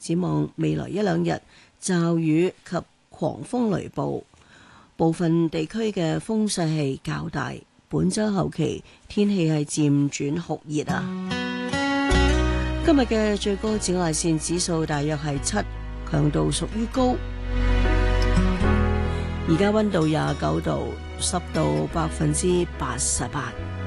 展望未來一兩日，驟雨及狂風雷暴，部分地區嘅風勢係較大。本週後期天氣係漸轉酷熱啊！今日嘅最高紫外線指數大約係7，強度屬於高。而家溫度29度，濕度88%。